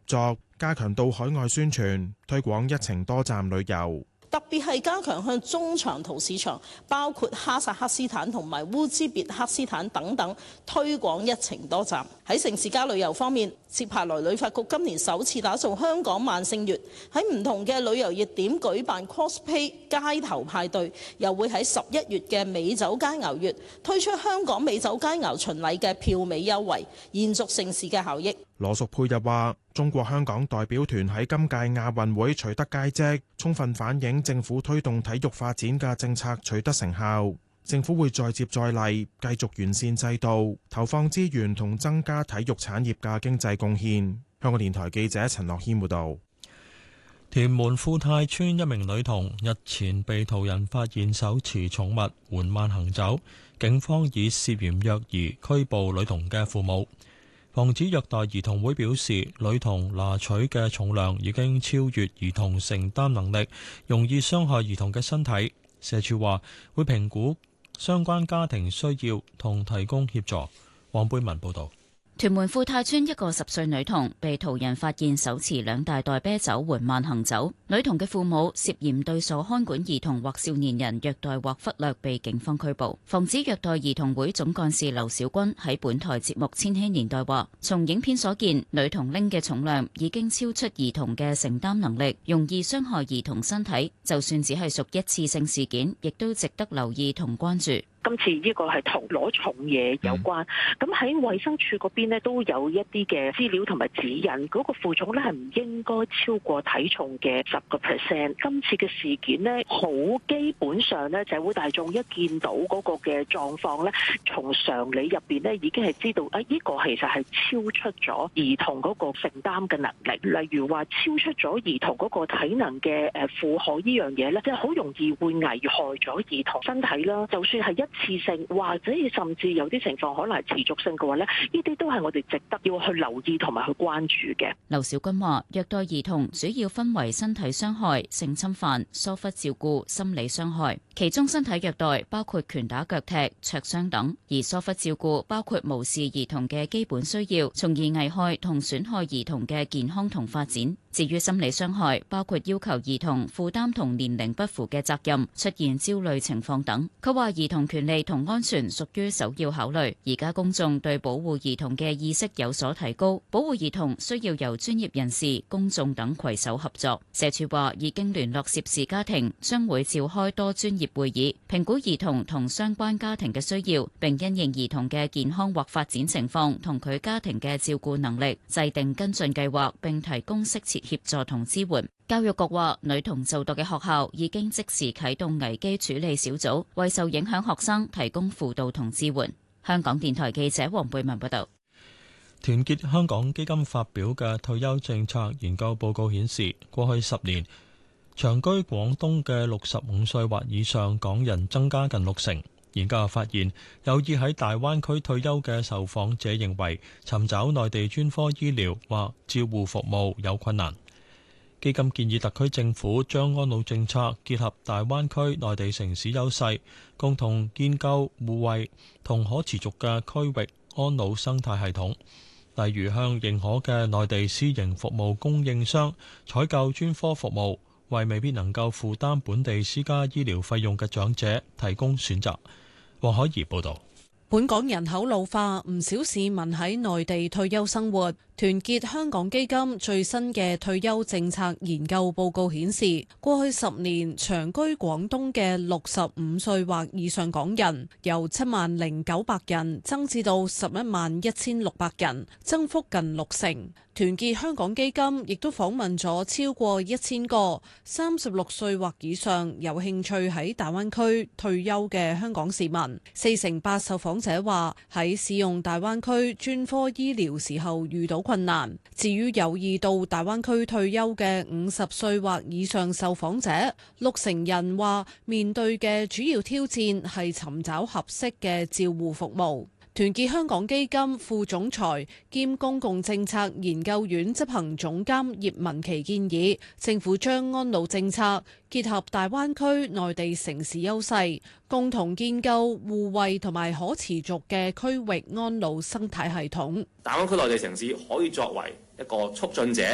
作，加強到海外宣傳，推廣一程多站旅遊。 特別係加強向中長途市場，包括哈薩克斯坦同埋烏茲別克斯坦等等，推廣一程多站。喺城市加旅遊方面，接下來旅發局今年首次打造香港萬聖月，喺唔同嘅旅遊熱點舉辦 cosplay 街頭派對，又會喺11月嘅美酒佳餚月推出香港美酒佳餚巡禮嘅票尾優惠，延續盛事嘅效益。 羅淑佩又話：中國香港代表團喺今屆亞運會取得佳績，充分反映政府推動體育發展嘅政策取得成效。政府會再接再厲，繼續完善制度，投放資源同增加體育產業嘅經濟貢獻。香港電台記者陳樂軒報導。 屯門富泰村一名女童日前被途人發現手持寵物緩慢行走，警方以涉嫌虐兒拘捕女童嘅父母。防止虐待兒童會表示，女童拿取嘅重量已經超越兒童承擔能力，容易傷害兒童嘅身體。社署話會評估相關家庭需要同提供協助。黃貝文報導。 屯門富泰村一個10歲女童被途人發現手持2大袋啤酒緩慢行走，女童嘅父母涉嫌對所看管兒童或少年人虐待或忽略，被警方拘捕。防止虐待兒童會總幹事劉小軍喺本台節目《千禧年代》話，從影片所見，女童拎嘅重量已經超出兒童嘅承擔能力，容易傷害兒童身體，就算只係屬一次性事件，亦都值得留意同關注。 今次呢個係同攞重嘢有關，咁喺衛生署嗰邊呢都有一啲嘅資料同埋指引，嗰個負重呢係唔應該超過體重嘅10%。今次嘅事件呢，好基本上呢，社會大眾一見到嗰個嘅狀況呢，從常理入邊呢已經係知道，呢個其實係超出咗兒童嗰個承擔嘅能力，例如話超出咗兒童嗰個體能嘅負荷呢樣嘢呢，即係好容易會危害咗兒童身體啦。就算係一次性或者甚至有啲情況可能係持續性嘅話咧，呢啲都係我哋值得要去留意同埋去關注嘅。 劉小軍話：虐待兒童主要分為身體傷害、性侵犯、疏忽照顧、心理傷害。其中身體虐待包括拳打腳踢、灼傷等，而疏忽照顧包括無視兒童嘅基本需要，從而危害同損害兒童嘅健康同發展。至於心理傷害，包括要求兒童負擔同年齡不符嘅責任、出現焦慮情況等。佢話兒童權利同安全屬於首要考慮。而家公眾對保護兒童嘅意識有所提高，保護兒童需要由專業人士、公眾等攜手合作。社署話已經聯絡涉事家庭，將會召開多專業會議，評估兒童同相關家庭嘅需要，並因應兒童嘅健康或發展情況同佢家庭嘅照顧能力，制定跟進計劃，並提供適切協助同支援。教育局話，女童就讀嘅學校已經即時啟動危機處理小組，為受影響學生提供輔導同支援。香港電台記者黃貝文報道。 團結香港基金發表嘅退休政策研究報告顯示，過去10年，長居廣東嘅65歲或以上港人增加近60%。研究發現，有意喺大灣區退休嘅受訪者認為，尋找內地專科醫療或照護服務有困難。基金建議特區政府將安老政策結合大灣區內地城市優勢，共同建構互惠同可持續嘅區域安老生態系統。例如向認可嘅內地私營服務供應商採購專科服務，為未必能夠負擔本地私家醫療費用嘅長者提供選擇。黃海怡報導。 本港人口老化，唔少市民喺內地退休生活。團結香港基金最新嘅退休政策研究報告顯示，過去10年長居廣東嘅65歲或以上港人由70,900人增至到11,160人，增幅近60%。團結香港基金亦都訪問咗超過1000個36歲或以上有興趣喺大灣區退休嘅香港市民，4成8受訪者話喺使用大灣區專科醫療時候遇到困難。至於有意到大灣區退休嘅50歲或以上受訪者，6成人話面對嘅主要挑戰係尋找合適嘅照護服務。團結香港基金副總裁兼公共政策研究院執行總監葉文琪建議，政府將安老政策結合大灣區內地城市優勢，共同建構互惠同埋可持續嘅區域安老生態系統。 大灣區內地城市可以作為一個促進者